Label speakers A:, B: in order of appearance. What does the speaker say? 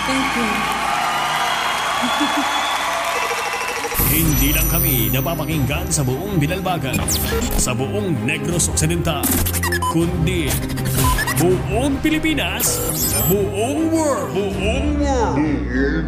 A: Thank you.
B: Hindi lang kami napapakinggan sa buong Binalbagan, sa buong Negros Occidental, kundi buong Pilipinas, buong world.